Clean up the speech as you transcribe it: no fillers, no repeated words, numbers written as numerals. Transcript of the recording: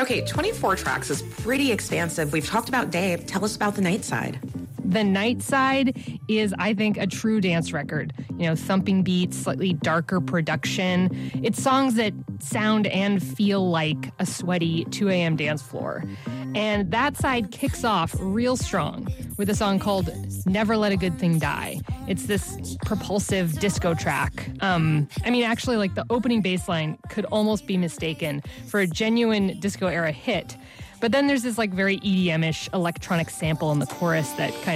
Okay, 24 tracks is pretty expansive. We've talked about day. Tell us about the night side. The Night Side is, I think, a true dance record. You know, thumping beats, slightly darker production. It's songs that sound and feel like a sweaty 2 a.m. dance floor. And that side kicks off real strong with a song called Never Let a Good Thing Die. It's this propulsive disco track. Actually, like the opening bass line could almost be mistaken for a genuine disco era hit. But then there's this like very EDM-ish electronic sample in the chorus that kind